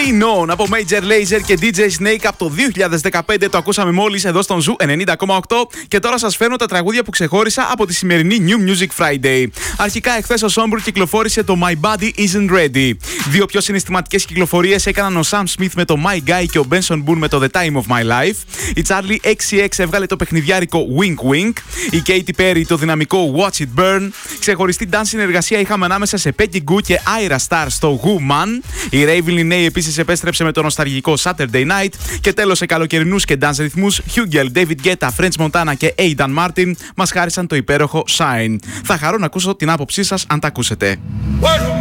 Lean On από Major Lazer και DJ Snake από το 2015. Το ακούσαμε μόλις εδώ στον Ζου 90,8 και τώρα σας φέρνω τα τραγούδια που ξεχώρισα από τη σημερινή New Music Friday. Αρχικά εχθές ο Sombr κυκλοφόρησε το My Body Isn't Ready. Δύο πιο συναισθηματικές κυκλοφορίες έκαναν ο Sam Smith με το My Guy και ο Benson Boone με το The Time of My Life. Η Charlie XCX έβγαλε το παιχνιδιάρικο Wink Wink. Η Katy Perry το δυναμικό Watch It Burn. Ξεχωριστή dance συνεργασία είχαμε ανάμεσα σε Peggy Gou και Ira Star στο Who Man. Η Raven Linney επίσης επέστρεψε με το νοσταλγικό Saturday Night. Και τέλος, σε καλοκαιρινούς και dance ρυθμούς, Hugel, David Guetta, French Montana και Aidan Martin μας χάρισαν το υπέροχο Shine. Θα χαρώ να ακούσω την άποψή σας αν τα ακούσετε.